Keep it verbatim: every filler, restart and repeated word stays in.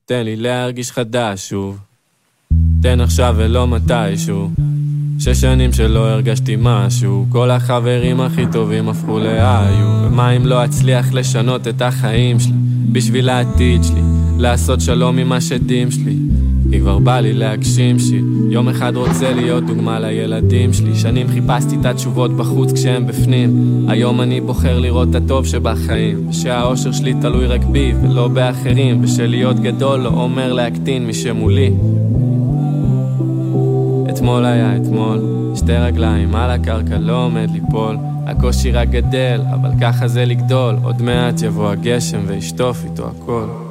תן לי להרגיש חדש שוב, תן עכשיו ולא מתישהו. שש שנים שלא הרגשתי משהו, כל החברים הכי טובים הפכו להיו. ומה אם לא אצליח לשנות את החיים שלי בשביל העתיד שלי, לעשות שלום עם השדים שלי, כי כבר בא לי להגשים שי. יום אחד רוצה להיות דוגמה לילדים שלי. שנים חיפשתי את התשובות בחוץ כשהם בפנים, היום אני בוחר לראות את הטוב שבחיים, ושהאושר שלי תלוי רק בי ולא באחרים, ושלהיות גדול לא אומר להקטין מי שמולי. אתמול היה אתמול, שתי רגליים על הקרקע לא עומד ליפול, הקושי רק גדל אבל ככה זה לגדול, עוד מעט יבוא הגשם וישטוף איתו הכל.